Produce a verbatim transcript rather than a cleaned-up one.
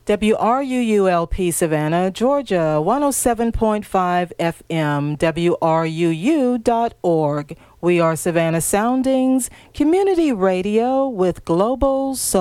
W R U U L P Savannah, Georgia, one oh seven point five F M, W R U U dot org. We are Savannah Soundings, community radio with global